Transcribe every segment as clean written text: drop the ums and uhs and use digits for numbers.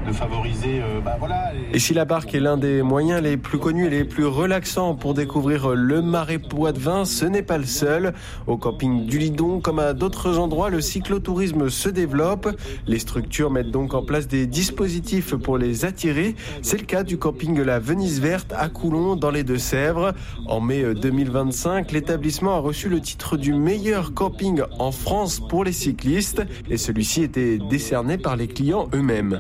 favoriser, Et si la barque est l'un des moyens les plus connus et les plus relaxants pour découvrir le Marais Poitevin, ce n'est pas le seul. Au camping du Lidon, comme à d'autres endroits, le cyclotourisme se développe. Les structures mettent donc en place des dispositifs pour les attirer. C'est le cas du camping de la Venise Verte à Coulon, dans les Deux-Sèvres. En mai 2025, l'établissement a reçu le titre du meilleur camping en France pour les cyclistes. Et celui-ci était décerné par les clients eux-mêmes.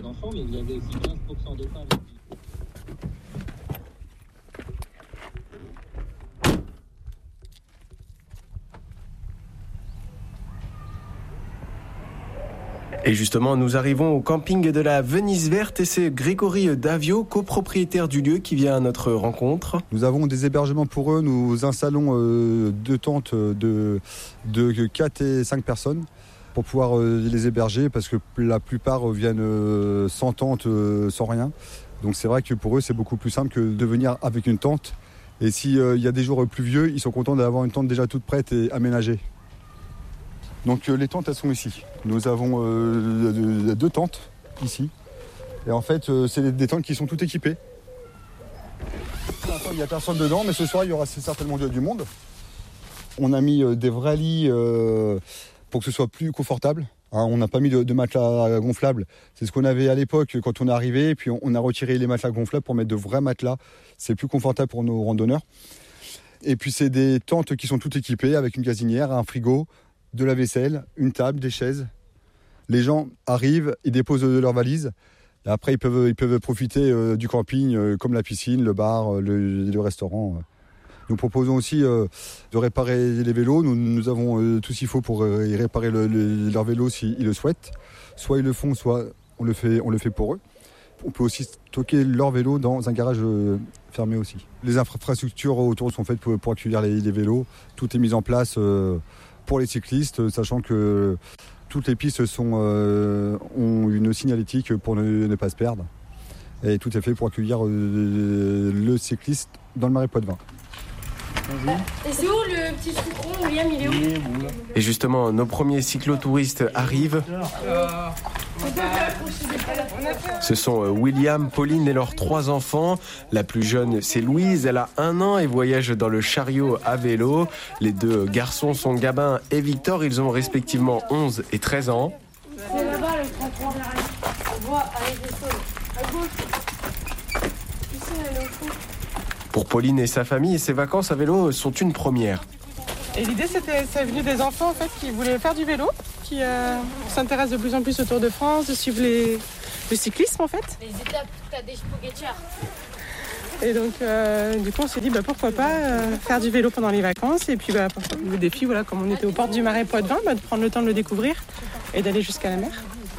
Et justement, nous arrivons au camping de la Venise Verte et c'est Grégory Davio, copropriétaire du lieu, qui vient à notre rencontre. Nous avons des hébergements pour eux. Nous installons deux tentes de 4 et 5 personnes pour pouvoir les héberger parce que la plupart viennent sans tente, sans rien. Donc c'est vrai que pour eux, c'est beaucoup plus simple que de venir avec une tente. Et s'il y a des jours pluvieux, ils sont contents d'avoir une tente déjà toute prête et aménagée. Donc les tentes, elles sont ici. Nous avons 2 tentes ici. Et en fait, c'est des tentes qui sont toutes équipées. Pour l'instant, il n'y a personne dedans, mais ce soir, il y aura certainement du monde. On a mis des vrais lits pour que ce soit plus confortable. On n'a pas mis de matelas gonflables. C'est ce qu'on avait à l'époque quand on est arrivé. Puis on a retiré les matelas gonflables pour mettre de vrais matelas. C'est plus confortable pour nos randonneurs. Et puis c'est des tentes qui sont toutes équipées avec une gazinière, un frigo, de la vaisselle, une table, des chaises. Les gens arrivent, ils déposent leurs valises. Et après, ils peuvent profiter du camping, comme la piscine, le bar, le restaurant. Nous proposons aussi de réparer les vélos. Nous avons tout ce qu'il faut pour y réparer leur vélo s'ils le souhaitent. Soit ils le font, soit on le fait pour eux. On peut aussi stocker leur vélo dans un garage fermé aussi. Les infrastructures autour sont faites pour accueillir les vélos. Tout est mis en place pour les cyclistes, sachant que toutes les pistes ont une signalétique pour ne pas se perdre. Et tout est fait pour accueillir le cycliste dans le Marais Poitevin. Et c'est où le petit sucron, William, il est où? Et justement, nos premiers cyclotouristes arrivent. Ce sont William, Pauline et leurs 3 enfants. La plus jeune, c'est Louise, elle a 1 an et voyage dans le chariot à vélo. Les 2 garçons sont Gabin et Victor, ils ont respectivement 11 et 13 ans. C'est là-bas le 33. On voit avec les sols. À gauche. Ici, elle est au fond. Pour Pauline et sa famille, ces vacances à vélo sont une première. Et l'idée, c'est venu des enfants en fait, qui voulaient faire du vélo, qui s'intéressent de plus en plus au Tour de France, de suivre le cyclisme en fait. Les étapes, t'as des spaghettières. Et donc, du coup, on s'est dit pourquoi pas faire du vélo pendant les vacances. Et puis, le défi, voilà, comme on était aux portes du Marais Poitevin, de prendre le temps de le découvrir et d'aller jusqu'à la mer.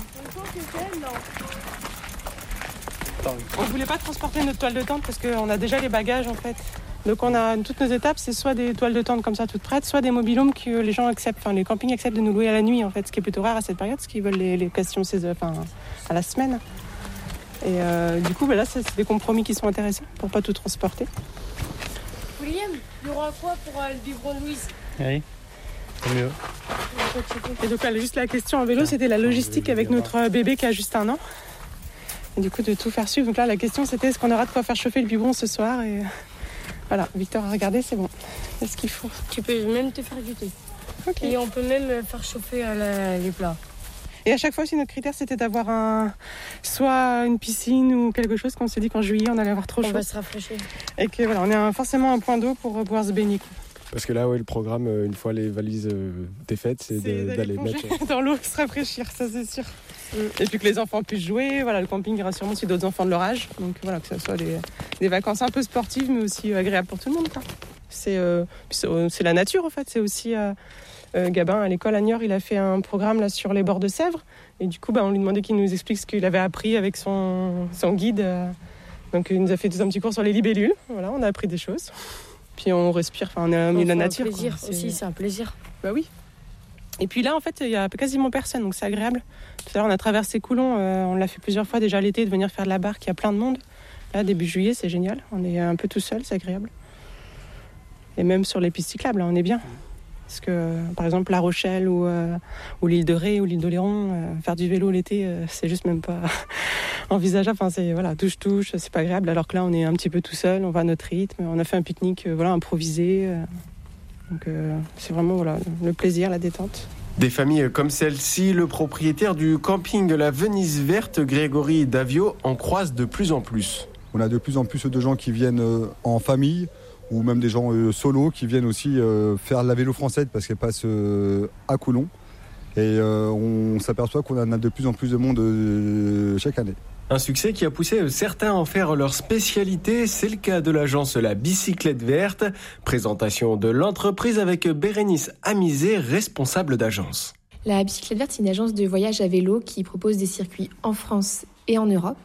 On ne voulait pas transporter notre toile de tente parce qu'on a déjà les bagages en fait. Donc on a toutes nos étapes, c'est soit des toiles de tente comme ça toutes prêtes, soit des mobilhomes que les gens acceptent, les campings acceptent de nous louer à la nuit en fait, ce qui est plutôt rare à cette période, parce qu'ils veulent les locations à la semaine. Et du coup là c'est des compromis qui sont intéressants pour pas tout transporter. William, il y aura quoi pour le biberon de Louise? Oui, c'est mieux. Et donc là, juste la question en vélo, c'était la logistique avec notre bébé qui a juste 1 an. Et du coup de tout faire suivre. Donc là la question c'était est-ce qu'on aura de quoi faire chauffer le biberon ce soir et... Voilà, Victor a regardé, c'est bon. C'est ce qu'il faut. Tu peux même te faire goûter. Okay. Et on peut même faire chauffer les plats. Et à chaque fois aussi, notre critère, c'était d'avoir soit une piscine ou quelque chose qu'on s'est dit qu'en juillet, on allait avoir trop chaud. On va se rafraîchir. Et que voilà, on a forcément un point d'eau pour pouvoir se baigner. Parce que là, le programme, une fois les valises défaites, c'est d'aller mettre dans l'eau, se rafraîchir, ça c'est sûr. Et puis que les enfants puissent jouer. Voilà, le camping, il y aura sûrement aussi d'autres enfants de leur âge. Donc voilà, que ce soit des vacances un peu sportives, mais aussi agréables pour tout le monde. Quoi. C'est la nature, en fait. C'est aussi... Gabin, à l'école à Niort, il a fait un programme là, sur les bords de Sèvres. Et du coup, on lui demandait qu'il nous explique ce qu'il avait appris avec son guide. Donc il nous a fait tout un petit cours sur les libellules. Voilà, on a appris des choses. Puis on respire, on est au milieu de la nature. C'est un plaisir aussi, c'est un plaisir. Bah oui. Et puis là, en fait, il y a quasiment personne, donc c'est agréable. Tout à l'heure, on a traversé Coulon, on l'a fait plusieurs fois déjà l'été, de venir faire de la barque, il y a plein de monde. Là, début juillet, c'est génial. On est un peu tout seul, c'est agréable. Et même sur les pistes cyclables, là, on est bien. Parce que, par exemple, La Rochelle ou l'île de Ré ou l'île d'Oléron, faire du vélo l'été, c'est juste même pas... envisageable. Enfin, c'est touche, c'est pas agréable. Alors que là, on est un petit peu tout seul, on va à notre rythme. On a fait un pique-nique, improvisé. Donc, c'est vraiment le plaisir, la détente. Des familles comme celle-ci, le propriétaire du camping La Venise Verte, Grégory Davio, en croise de plus en plus. On a de plus en plus de gens qui viennent en famille ou même des gens solos qui viennent aussi faire la vélo française parce qu'elle passe à Coulon. Et on s'aperçoit qu'on en a de plus en plus de monde chaque année. Un succès qui a poussé certains à en faire leur spécialité, c'est le cas de l'agence La Bicyclette Verte. Présentation de l'entreprise avec Bérénice Amizé, responsable d'agence. La Bicyclette Verte, c'est une agence de voyage à vélo qui propose des circuits en France et en Europe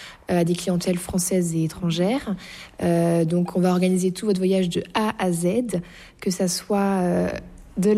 à des clientèles françaises et étrangères. Donc on va organiser tout votre voyage de A à Z, que ça soit de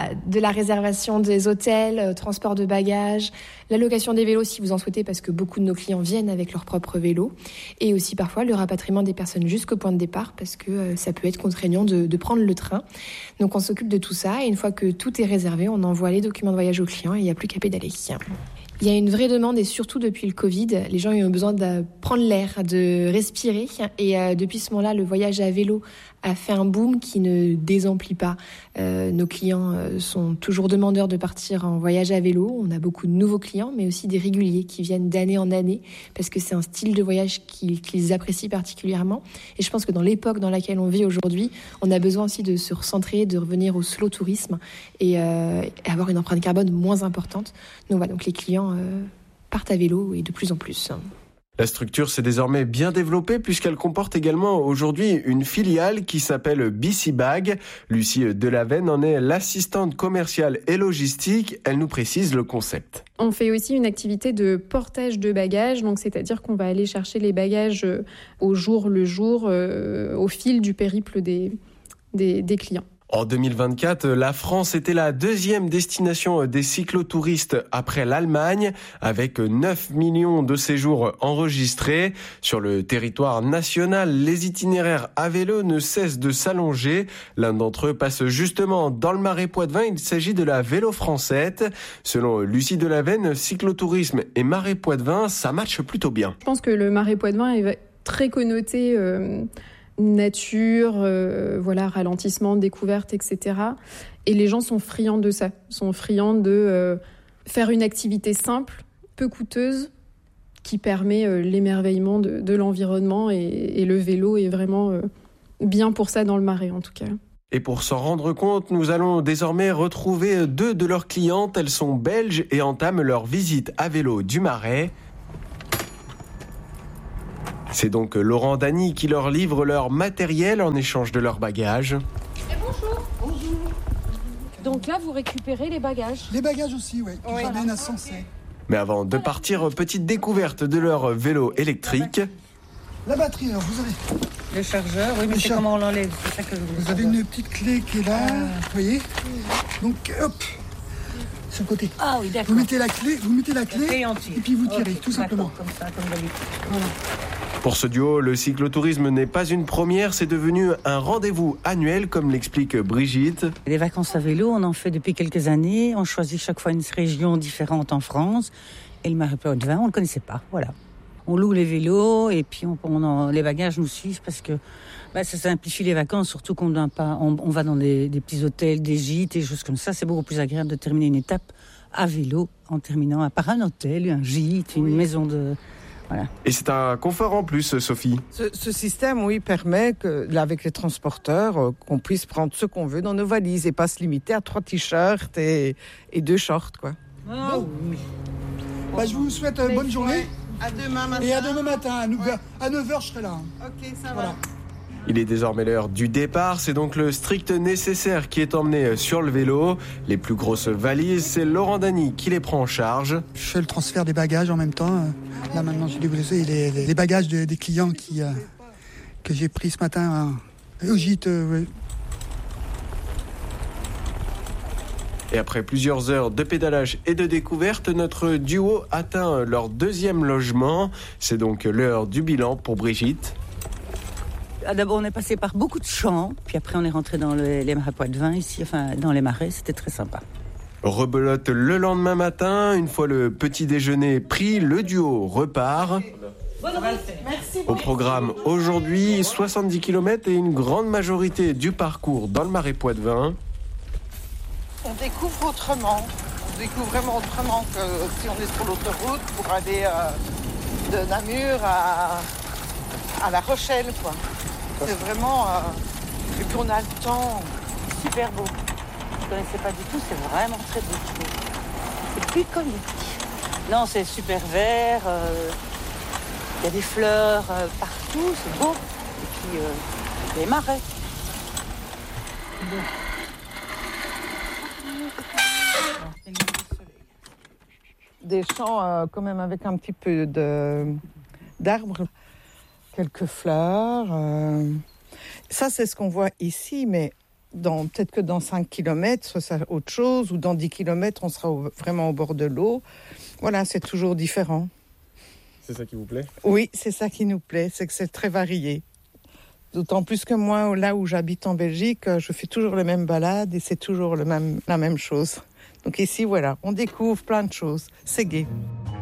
la réservation des hôtels, transport de bagages, la location des vélos si vous en souhaitez parce que beaucoup de nos clients viennent avec leur propre vélo et aussi parfois le rapatriement des personnes jusqu'au point de départ parce que ça peut être contraignant de prendre le train. Donc on s'occupe de tout ça et une fois que tout est réservé, on envoie les documents de voyage aux clients et il n'y a plus qu'à pédaler. Il y a une vraie demande et surtout depuis le Covid, les gens ont besoin de prendre l'air, de respirer et depuis ce moment-là, le voyage à vélo a fait un boom qui ne désemplit pas. Nos clients sont toujours demandeurs de partir en voyage à vélo. On a beaucoup de nouveaux clients, mais aussi des réguliers qui viennent d'année en année parce que c'est un style de voyage qu'ils apprécient particulièrement. Et je pense que dans l'époque dans laquelle on vit aujourd'hui, on a besoin aussi de se recentrer, de revenir au slow tourisme et avoir une empreinte carbone moins importante. Donc voilà, donc les clients partent à vélo et de plus en plus. La structure s'est désormais bien développée puisqu'elle comporte également aujourd'hui une filiale qui s'appelle Bicybag. Lucie Delaveine en est l'assistante commerciale et logistique. Elle nous précise le concept. On fait aussi une activité de portage de bagages, donc c'est-à-dire qu'on va aller chercher les bagages au jour le jour, au fil du périple des clients. En 2024, la France était la deuxième destination des cyclotouristes après l'Allemagne, avec 9 millions de séjours enregistrés. Sur le territoire national, les itinéraires à vélo ne cessent de s'allonger. L'un d'entre eux passe justement dans le Marais Poitevin. Il s'agit de la Vélo Française. Selon Lucie Delaveine, cyclotourisme et Marais Poitevin, ça matche plutôt bien. Je pense que le Marais Poitevin est très connoté nature, ralentissement, découverte, etc. Et les gens sont friands de ça, sont friands de faire une activité simple, peu coûteuse, qui permet l'émerveillement de l'environnement et le vélo est vraiment bien pour ça dans le Marais en tout cas. Et pour s'en rendre compte, nous allons désormais retrouver 2 de leurs clientes. Elles sont belges et entament leur visite à vélo du Marais. C'est donc Laurent Dany qui leur livre leur matériel en échange de leurs bagages. Et bonjour. Donc là, vous récupérez les bagages. Les bagages aussi, oui. J'amène à Sensé. Mais avant de partir, petite découverte de leur vélo électrique. La batterie, alors vous avez... Le chargeur, oui, mais c'est comment on l'enlève, c'est ça que je voulais Vous avez une petite clé qui est là, vous voyez. Donc, hop, sur le côté. Ah oui, d'accord. Vous mettez la clé et puis vous tirez, tout simplement. Comme ça, comme d'habitude. Voilà. Pour ce duo, le cyclotourisme n'est pas une première, c'est devenu un rendez-vous annuel, comme l'explique Brigitte. Les vacances à vélo, on en fait depuis quelques années. On choisit chaque fois une région différente en France. Et le Marais Poitevin, on ne le connaissait pas, voilà. On loue les vélos et puis les bagages nous suivent parce que ça simplifie les vacances, surtout qu'on on va dans des petits hôtels, des gîtes et choses comme ça. C'est beaucoup plus agréable de terminer une étape à vélo en terminant par un hôtel, un gîte, une maison de... Voilà. Et c'est un confort en plus, Sophie. Ce système, oui, permet avec les transporteurs, qu'on puisse prendre ce qu'on veut dans nos valises et pas se limiter à 3 t-shirts et 2 shorts, quoi. Bon. Je vous souhaite une bonne journée. À demain matin. Et à demain matin, à 9h, je serai là. Ok, ça va. Il est désormais l'heure du départ, c'est donc le strict nécessaire qui est emmené sur le vélo. Les plus grosses valises, c'est Laurent Dany qui les prend en charge. Je fais le transfert des bagages en même temps. Là maintenant, j'ai déposé les bagages des clients que j'ai pris ce matin au gîte. Et après plusieurs heures de pédalage et de découverte, notre duo atteint leur 2e logement. C'est donc l'heure du bilan pour Brigitte. D'abord, on est passé par beaucoup de champs, puis après on est rentré dans les Marais Poitevin, ici, dans les marais, c'était très sympa. Rebelote le lendemain matin, une fois le petit déjeuner pris, le duo repart. Au programme aujourd'hui, 70 km et une grande majorité du parcours dans le Marais Poitevin. On découvre autrement. On découvre vraiment autrement que si on est sur l'autoroute pour aller de Namur à La Rochelle, quoi. C'est vraiment... et puis on a le temps. Super beau. Je ne connaissais pas du tout, c'est vraiment très beau. C'est bucolique. Non, c'est super vert. Il y a des fleurs partout, c'est beau. Et puis, les marais. Des champs quand même avec un petit peu d'arbres, quelques fleurs. Ça, c'est ce qu'on voit ici, mais peut-être que dans 5 km, ce sera autre chose, ou dans 10 km, on sera vraiment au bord de l'eau. Voilà, c'est toujours différent. C'est ça qui vous plaît ? Oui, c'est ça qui nous plaît, c'est que c'est très varié. D'autant plus que moi, là où j'habite en Belgique, je fais toujours les mêmes balades et c'est toujours la même chose. Donc ici, voilà, on découvre plein de choses. C'est gai.